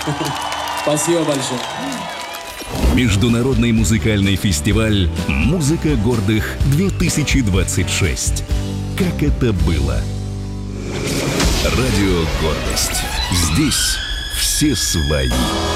Спасибо большое. Международный музыкальный фестиваль «Музыка гордых-2026». Как это было? Радио «Гордость». Здесь все свои.